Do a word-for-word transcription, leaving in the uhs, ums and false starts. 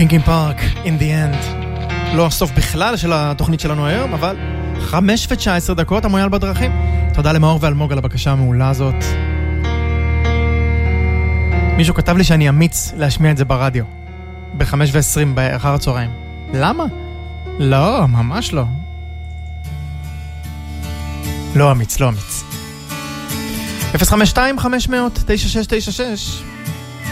לינקין פארק, in the end. לא הסוף בכלל של התוכנית שלנו היום, אבל חמש ותשע עשרה דקות, המויאל בדרכים. תודה למאור ואלמוג על הבקשה המעולה הזאת. מישהו כתב לי שאני אמיץ להשמיע את זה ברדיו. ב-חמש ועשרים באחר הצהריים. למה? לא, ממש לא. לא אמיץ, לא אמיץ. אפס חמש שתיים חמש מאות תשע שש תשע שש